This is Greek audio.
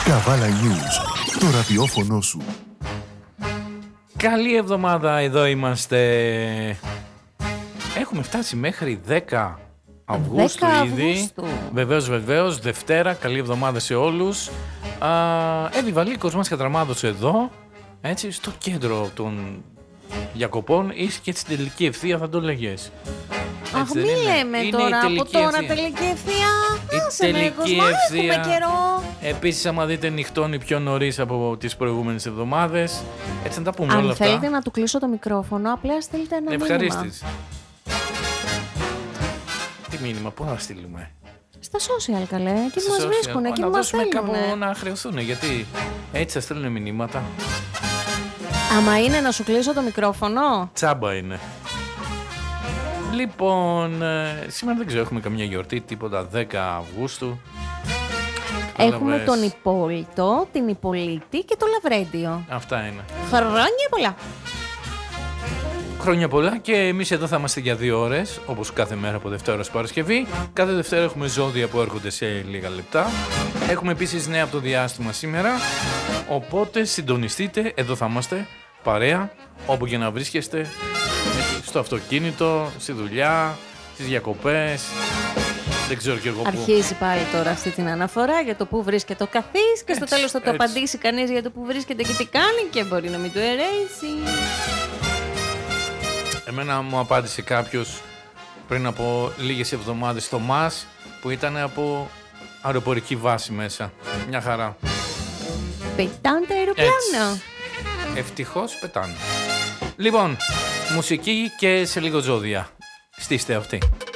Καβάλα News, το ραδιόφωνο σου. Καλή εβδομάδα, εδώ είμαστε. Έχουμε φτάσει μέχρι 10 Αυγούστου ήδη. Βεβαίως, Δευτέρα. Καλή εβδομάδα σε όλους. Εύη Βαλίκος μας κατραμάδωσε εδώ, έτσι, στο κέντρο των διακοπών. Είσαι και στην τελική ευθεία, θα το λέγες. Αχ, μη λέμε είναι τώρα, από τώρα ευθεία. τελική ευθεία. Η τελική ευθεία. Έχουμε καιρό. Επίσης, άμα δείτε, νυχτώνει πιο νωρίς από τις προηγούμενες εβδομάδες. Έτσι να τα πούμε όλα Αν αυτά. θέλετε να του κλείσω το μικρόφωνο, απλά στείλτε ένα μήνυμα. Ευχαρίστης. Τι μήνυμα, πού να στείλουμε? Στα social, καλέ. Εκεί μας βρίσκουν, εκεί να μας δώσουμε κάπου στέλνουν. να χρεωθούν, γιατί έτσι θα στέλνουν μηνύματα. Άμα είναι να σου κλείσω το μικρόφωνο. Τσάμπα είναι. Λοιπόν, σήμερα δεν ξέρω, έχουμε καμιά γιορτή, τίποτα, 10 Αυγούστου. Έχουμε τον Υπόλυτο, την Υπολίτη και το Λαβρέντιο. Αυτά είναι. Χρόνια πολλά. Χρόνια πολλά, και εμείς εδώ θα είμαστε για 2 ώρες, όπως κάθε μέρα από Δευτέρα ως Παρασκευή. Κάθε Δευτέρα έχουμε ζώδια που έρχονται σε λίγα λεπτά. Έχουμε επίσης νέα από το διάστημα σήμερα. Οπότε συντονιστείτε, εδώ θα είμαστε, παρέα, όπου και να βρίσκεστε, έτσι, στο αυτοκίνητο, στη δουλειά, στις διακοπές. Δεν ξέρω κι εγώ πού. Αρχίζει πάλι τώρα αυτή την αναφορά για το που βρίσκεται ο καθής και στο Έτσι, τέλος θα το έτσι. απαντήσει κανείς για το που βρίσκεται και τι κάνει και μπορεί να μην του αιρέσει. Εμένα μου απάντησε κάποιος πριν από λίγες εβδομάδες στο ΜΑΣ, που ήταν από αεροπορική βάση μέσα. Μια χαρά. Πετάνε τα αεροπλάνα. Ευτυχώς πετάνε. Λοιπόν, μουσική και σε λίγο ζώδια. Στήστε αυτή.